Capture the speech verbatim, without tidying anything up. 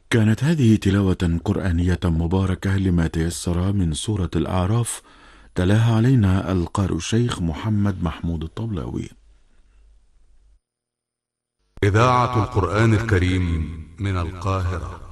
كانت هذه تلاوة قرآنية مباركة لما تيسر من سورة الأعراف، تلاها علينا القارئ الشيخ محمد محمود الطبلاوي. إذاعة القرآن الكريم من القاهرة.